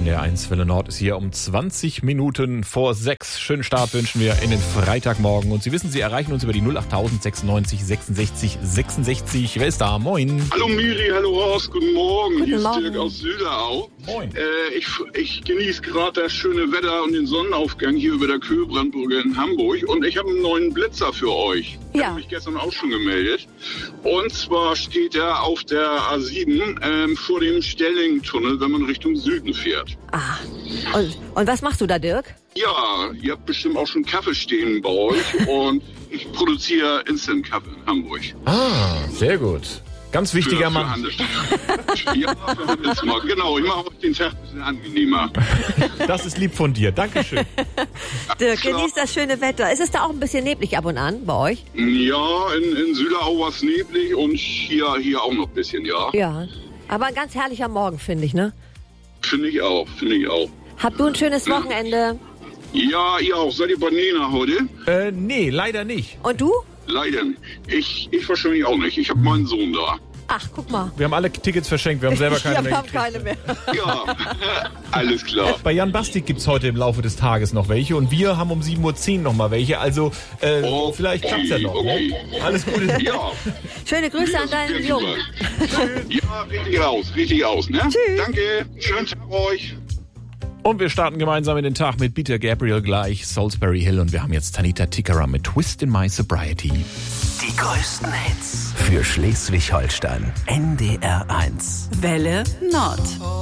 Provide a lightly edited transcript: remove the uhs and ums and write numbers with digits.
in der 1 Welle Nord ist hier um 20 Minuten vor 6. Schönen Start wünschen wir in den Freitagmorgen. Und Sie wissen, Sie erreichen uns über die 08000 96 66 66. Wer ist da? Moin. Hallo Miri, hallo Horst, guten Morgen. Guten Hier ist Morgen. Dirk aus Süderau. Moin. Ich genieße gerade das schöne Wetter und den Sonnenaufgang hier über der Köhlbrandbrücke in Hamburg. Und ich habe einen neuen Blitzer für euch. Ich Ja. habe mich gestern auch schon gemeldet. Und zwar steht er auf der A7 vor dem Stellingtunnel, wenn man Richtung Süden fährt. Ah. Und was machst du da, Dirk? Ja, ihr habt bestimmt auch schon Kaffee stehen bei euch. Und ich produziere Instant-Kaffee in Hamburg. Ah, sehr gut. Ganz wichtiger Für Mann. Handelsmarkt. Ja, für Handelsmarkt. Genau, ich mache euch den Tag ein bisschen angenehmer. Das ist lieb von dir. Dankeschön. Dirk, Klar. genießt das schöne Wetter. Ist es da auch ein bisschen neblig ab und an bei euch? Ja, in Süderau war es neblig und hier auch noch ein bisschen, ja. Ja. Aber ein ganz herrlicher Morgen, finde ich, ne? Finde ich auch. Habt du ein schönes Wochenende? Ja, ihr auch. Seid ihr bei Nena heute? Nee, leider nicht. Und du? Leider. Ich wahrscheinlich auch nicht. Ich habe meinen Sohn da. Ach, guck mal. Wir haben alle Tickets verschenkt. Wir haben selber keine Ja, mehr wir haben gekriegt. keine mehr. Ja, alles klar. Bei Jan Bastik gibt's heute im Laufe des Tages noch welche und wir haben um 7.10 Uhr noch mal welche. Also Okay, vielleicht klappt's ja noch. okay. Ne? Alles Gute. Ja. Schöne Grüße an deinen Super. Jungen. Ja, richtig aus, ne? Tschüss. Danke. Schönen Tag euch. Und wir starten gemeinsam in den Tag mit Peter Gabriel gleich, Salisbury Hill. Und wir haben jetzt Tanita Tikaram mit Twist in My Sobriety. Die größten Hits für Schleswig-Holstein. NDR 1. Welle Nord.